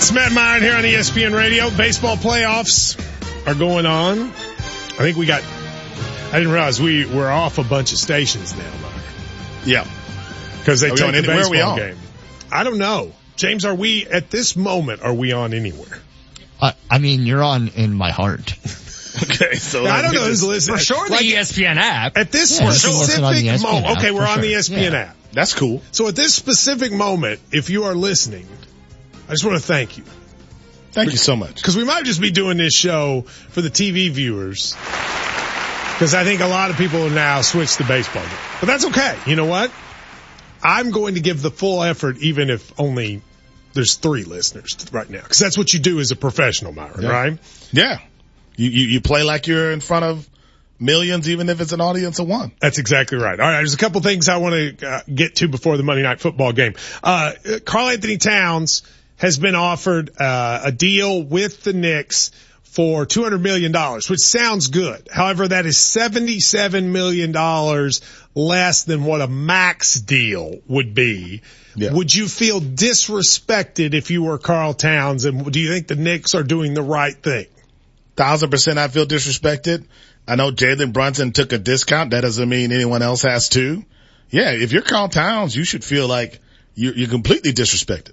It's Matt Meyer here on ESPN Radio. Baseball playoffs are going on. I didn't realize we're off a bunch of stations now, Meyer. Yeah. Because they take the baseball game. I don't know. James, are we on anywhere? I mean, you're on in my heart. Okay, so I don't know who's listening. For sure, the ESPN app. At this specific moment, okay, we're on the ESPN app. That's cool. So at this specific moment, if you are listening, I just want to thank you. Thank you so much. Because we might just be doing this show for the TV viewers. Because I think a lot of people will now switch to baseball game. But that's okay. You know what? I'm going to give the full effort even if only there's 3 listeners right now. Because that's what you do as a professional, Myron, right? Yeah. You play like you're in front of millions, even if it's an audience of 1. That's exactly right. All right, there's a couple things I want to get to before the Monday Night Football game. Karl-Anthony Towns has been offered a deal with the Knicks for $200 million, which sounds good. However, that is $77 million less than what a max deal would be. Yeah. Would you feel disrespected if you were Karl Towns, and do you think the Knicks are doing the right thing? 1,000% I feel disrespected. I know Jalen Brunson took a discount. That doesn't mean anyone else has to. Yeah, if you're Karl Towns, you should feel like you're completely disrespected.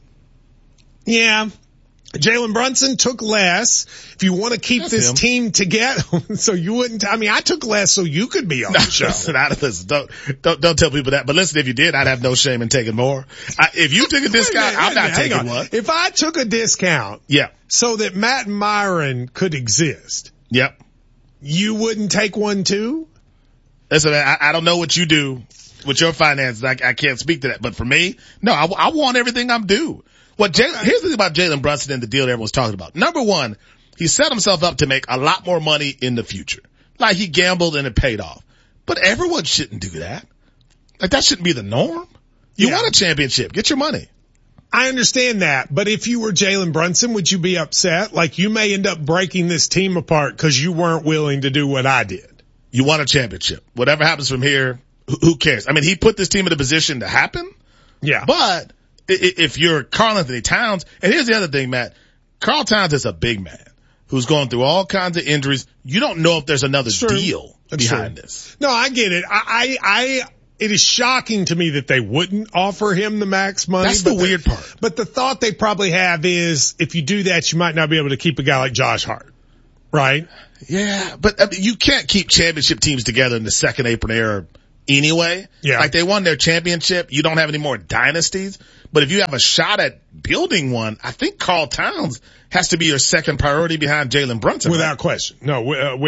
Yeah. Jalen Brunson took less. If you want to keep this team together, so you wouldn't, I took less so you could be on the show. Listen, don't tell people that. But listen, if you did, I'd have no shame in taking more. If you took a discount, I'm not taking one. If I took a discount. Yeah. So that Matt and Myron could exist. Yep. You wouldn't take one too? Listen, I don't know what you do with your finances. I can't speak to that. But for me, no, I want everything I'm due. Here's the thing about Jalen Brunson and the deal that everyone's talking about. Number one, he set himself up to make a lot more money in the future. Like he gambled and it paid off. But everyone shouldn't do that. Like that shouldn't be the norm. You won a championship. Get your money. I understand that, but if you were Jalen Brunson, would you be upset? Like you may end up breaking this team apart because you weren't willing to do what I did. You won a championship. Whatever happens from here, who cares? I mean, he put this team in a position to happen. Yeah. But if you're Karl-Anthony Towns, and here's the other thing, Matt, Karl Towns is a big man who's going through all kinds of injuries. You don't know if there's another deal behind this. No, I get it. It is shocking to me that they wouldn't offer him the max money. That's the weird part. But the thought they probably have is if you do that, you might not be able to keep a guy like Josh Hart. Right? Yeah, but you can't keep championship teams together in the second apron era anyway. Yeah. Like they won their championship. You don't have any more dynasties. But if you have a shot at building one, I think Karl Towns has to be your second priority behind Jalen Brunson. Without question. No,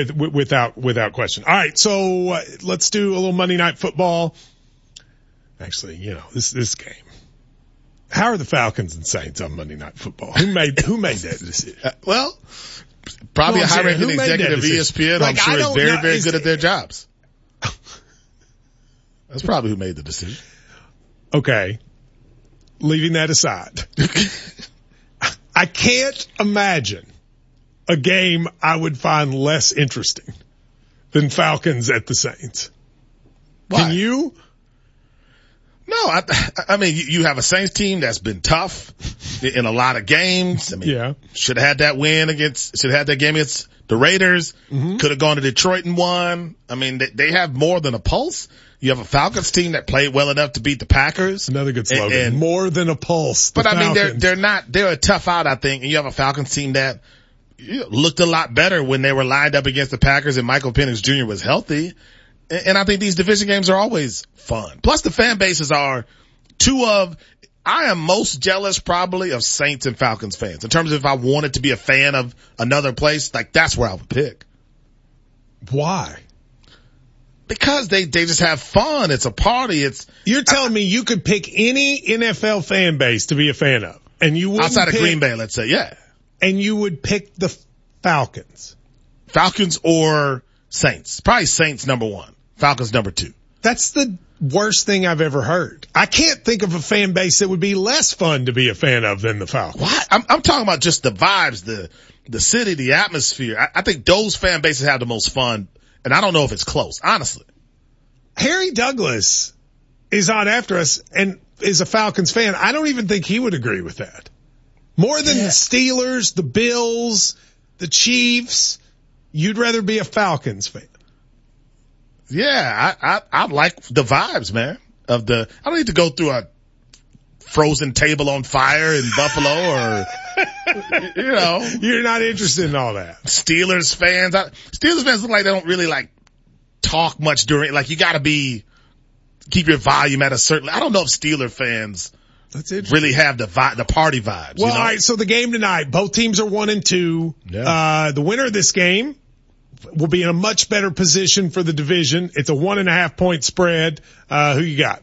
without question. All right. So let's do a little Monday Night Football. Actually, this game. How are the Falcons and Saints on Monday Night Football? Who made that decision? Probably a high-ranking executive of ESPN. I'm sure is very, very good at their jobs. That's probably who made the decision. Okay. Leaving that aside. I can't imagine a game I would find less interesting than Falcons at the Saints. Why? Can you? No, I mean, you have a Saints team that's been tough in a lot of games. I mean, should have had that game against the Raiders. Mm-hmm. Could have gone to Detroit and won. I mean, they have more than a pulse. You have a Falcons team that played well enough to beat the Packers. Another good slogan. And more than a pulse. But I mean, they're a tough out, I think. And you have a Falcons team that looked a lot better when they were lined up against the Packers and Michael Penix Jr. was healthy. And I think these division games are always fun. Plus the fan bases are I am most jealous probably of Saints and Falcons fans. In terms of if I wanted to be a fan of another place, like that's where I would pick. Why? Because they just have fun. It's a party. You're telling me you could pick any NFL fan base to be a fan of, and you wouldn't outside of Green Bay, let's say, yeah. And you would pick the Falcons or Saints. Probably Saints number 1, Falcons number 2. That's the worst thing I've ever heard. I can't think of a fan base that would be less fun to be a fan of than the Falcons. What? I'm talking about just the vibes, the city, the atmosphere. I think those fan bases have the most fun. And I don't know if it's close, honestly. Harry Douglas is on after us and is a Falcons fan. I don't even think he would agree with that. More than the Steelers, the Bills, the Chiefs, you'd rather be a Falcons fan. Yeah, I like the vibes, man, I don't need to go through a frozen table on fire in Buffalo or, You're not interested in all that. Steelers fans look like they don't really talk much during, you gotta keep your volume at a certain, I don't know if Steeler fans really have the party vibes. Well, all right, so the game tonight, both teams are 1-2. Yeah. The winner of this game will be in a much better position for the division. It's a 1.5 point spread. Who you got?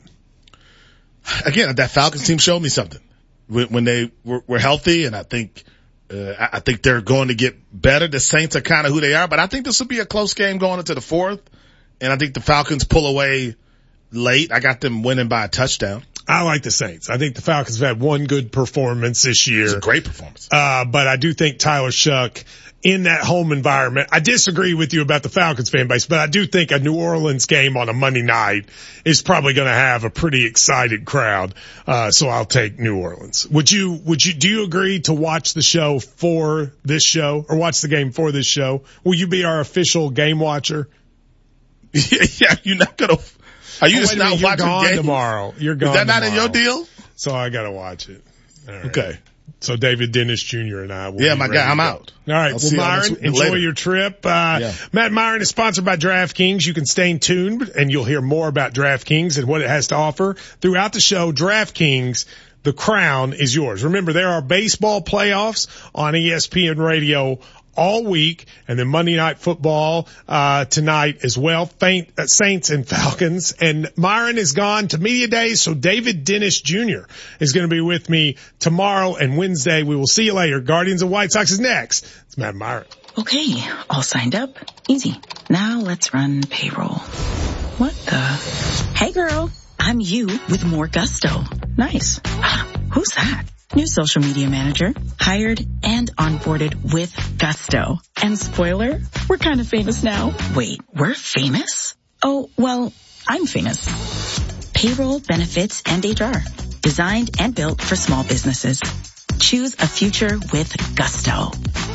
Again, that Falcons team showed me something when they were healthy, and I think they're going to get better. The Saints are kind of who they are, but I think this will be a close game going into the fourth, and I think the Falcons pull away late. I got them winning by a touchdown. I like the Saints. I think the Falcons have had one good performance this year. It's a great performance. But I do think Tyler Shuck in that home environment. I disagree with you about the Falcons fan base, but I do think a New Orleans game on a Monday night is probably going to have a pretty excited crowd. So I'll take New Orleans. Do you agree to watch the show for this show or watch the game for this show? Will you be our official game watcher? Yeah, you're not going to. Are you just not watching the game tomorrow? You're gone. Is that not tomorrow. in your deal? So I got to watch it. All right. Okay. So David Dennis Jr. and I will my guy, I'm out. All right. Well, Myron, enjoy your trip. Matt Myron is sponsored by DraftKings. You can stay tuned and you'll hear more about DraftKings and what it has to offer throughout the show. DraftKings, the crown is yours. Remember, there are baseball playoffs on ESPN Radio all week, and then Monday Night Football tonight as well. Saints and Falcons. And Myron is gone to Media Days, so David Dennis Jr. is going to be with me tomorrow and Wednesday. We will see you later. Guardians of White Sox is next. It's Matt Myron. Okay, all signed up. Easy. Now let's run payroll. What the? Hey girl, I'm you with more gusto. Nice. Who's that? New social media manager, hired and onboarded with gusto. And spoiler, we're kind of famous now. Wait, we're famous? Oh, well, I'm famous. Payroll, benefits, and HR. Designed and built for small businesses. Choose a future with gusto.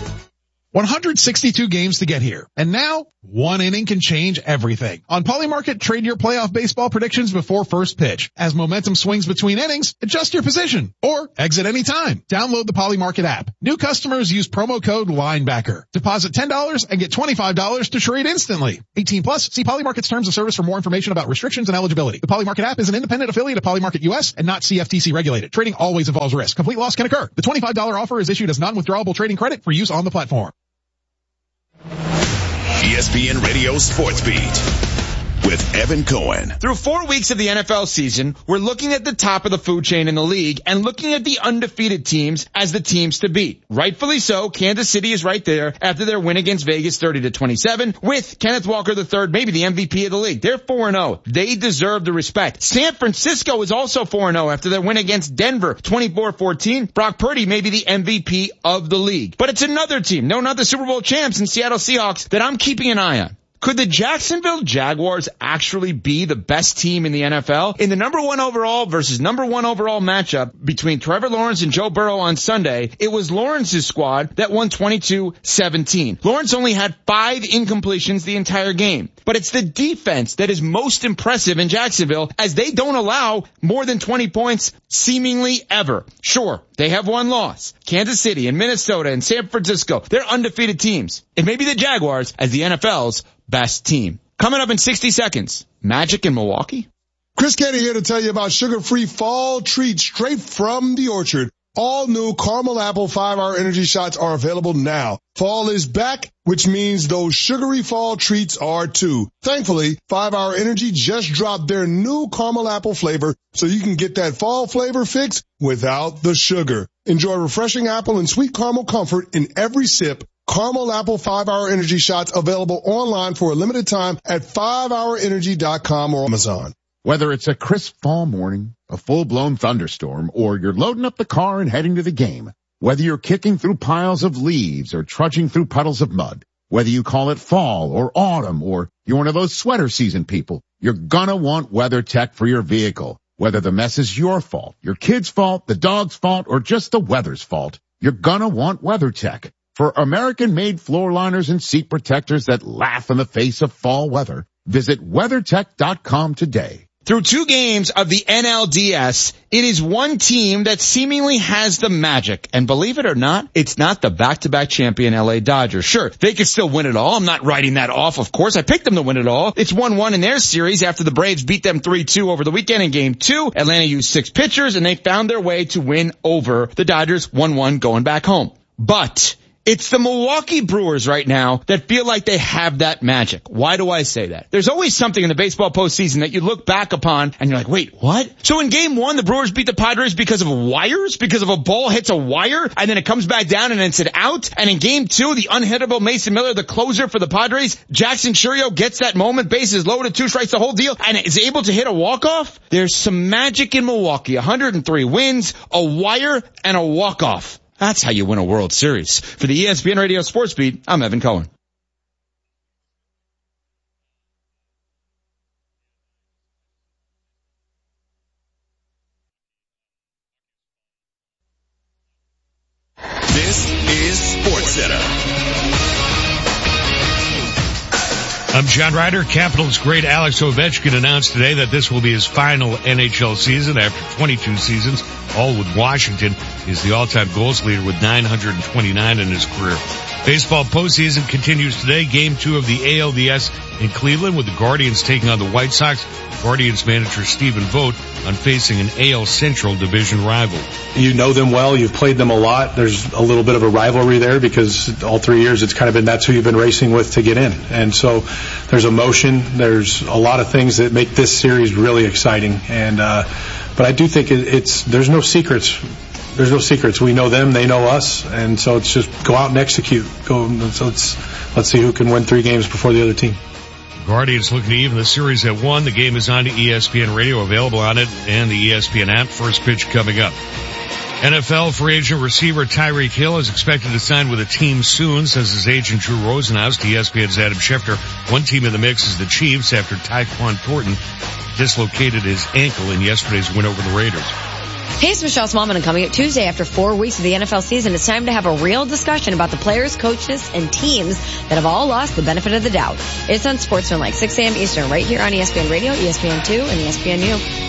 162 games to get here. And now, one inning can change everything. On Polymarket, trade your playoff baseball predictions before first pitch. As momentum swings between innings, adjust your position or exit anytime. Download the Polymarket app. New customers use promo code LINEBACKER. Deposit $10 and get $25 to trade instantly. 18 plus, see Polymarket's terms of service for more information about restrictions and eligibility. The Polymarket app is an independent affiliate of Polymarket US and not CFTC regulated. Trading always involves risk. Complete loss can occur. The $25 offer is issued as non-withdrawable trading credit for use on the platform. ESPN Radio Sports Beat with Evan Cohen. Through 4 weeks of the NFL season, we're looking at the top of the food chain in the league and looking at the undefeated teams as the teams to beat. Rightfully so, Kansas City is right there after their win against Vegas 30-27 with Kenneth Walker III, maybe the MVP of the league. They're 4-0. They deserve the respect. San Francisco is also 4-0 after their win against Denver 24-14. Brock Purdy may be the MVP of the league. But it's another team, no, not the Super Bowl champs and Seattle Seahawks, that I'm keeping an eye on. Could the Jacksonville Jaguars actually be the best team in the NFL? In the number 1 overall versus number 1 overall matchup between Trevor Lawrence and Joe Burrow on Sunday, it was Lawrence's squad that won 22-17. Lawrence only had 5 incompletions the entire game. But it's the defense that is most impressive in Jacksonville as they don't allow more than 20 points seemingly ever. Sure, they have one loss. Kansas City and Minnesota and San Francisco, they're undefeated teams. It may be the Jaguars as the NFL's best team. Coming up in 60 seconds, Magic in Milwaukee. Chris Canty here to tell you about sugar-free fall treats straight from the orchard. All new caramel apple 5-hour energy shots are available now. Fall is back, which means those sugary fall treats are too. Thankfully, 5-hour energy just dropped their new caramel apple flavor so you can get that fall flavor fix without the sugar. Enjoy refreshing apple and sweet caramel comfort in every sip. Caramel Apple 5-hour energy shots available online for a limited time at 5hourenergy.com or Amazon. Whether it's a crisp fall morning, a full-blown thunderstorm, or you're loading up the car and heading to the game, whether you're kicking through piles of leaves or trudging through puddles of mud, whether you call it fall or autumn or you're one of those sweater season people, you're gonna want WeatherTech for your vehicle. Whether the mess is your fault, your kid's fault, the dog's fault, or just the weather's fault, you're gonna want WeatherTech. For American-made floor liners and seat protectors that laugh in the face of fall weather, visit WeatherTech.com today. Through 2 games of the NLDS, it is one team that seemingly has the magic. And believe it or not, it's not the back-to-back champion LA Dodgers. Sure, they could still win it all. I'm not writing that off, of course. I picked them to win it all. It's 1-1 in their series after the Braves beat them 3-2 over the weekend in Game 2. Atlanta used 6 pitchers, and they found their way to win over the Dodgers 1-1 going back home. But it's the Milwaukee Brewers right now that feel like they have that magic. Why do I say that? There's always something in the baseball postseason that you look back upon and you're like, wait, what? So in Game 1, the Brewers beat the Padres because of wires? Because of a ball hits a wire and then it comes back down and it's an out? And in Game 2, the unhittable Mason Miller, the closer for the Padres, Jackson Chourio gets that moment, bases loaded, 2 strikes, the whole deal, and is able to hit a walk-off? There's some magic in Milwaukee. 103 wins, a wire, and a walk-off. That's how you win a World Series. For the ESPN Radio Sports Beat, I'm Evan Cohen. This is SportsCenter. I'm John Ryder. Capitals great Alex Ovechkin announced today that this will be his final NHL season after 22 seasons, all with Washington. He's the all-time goals leader with 929 in his career. Baseball postseason continues today. Game 2 of the ALDS in Cleveland with the Guardians taking on the White Sox. Guardians manager Stephen Vogt on facing an AL Central division rival. You know them well. You've played them a lot. There's a little bit of a rivalry there because all 3 years it's kind of been that's who you've been racing with to get in. And so there's emotion. There's a lot of things that make this series really exciting. And but I do think there's no secrets. There's no secrets. We know them, they know us, and so it's just go out and execute. So let's see who can win 3 games before the other team. Guardians looking to even the series at 1. The game is on to ESPN Radio, available on it, and the ESPN app. First pitch coming up. NFL free agent receiver Tyreek Hill is expected to sign with a team soon, says his agent Drew Rosenhaus. ESPN's Adam Schefter. One team in the mix is the Chiefs after Tyquan Thornton dislocated his ankle in yesterday's win over the Raiders. Hey, it's Michelle Smallman, and coming up Tuesday after 4 weeks of the NFL season, it's time to have a real discussion about the players, coaches, and teams that have all lost the benefit of the doubt. It's on SportsCenter, like 6 a.m. Eastern, right here on ESPN Radio, ESPN2, and ESPNU.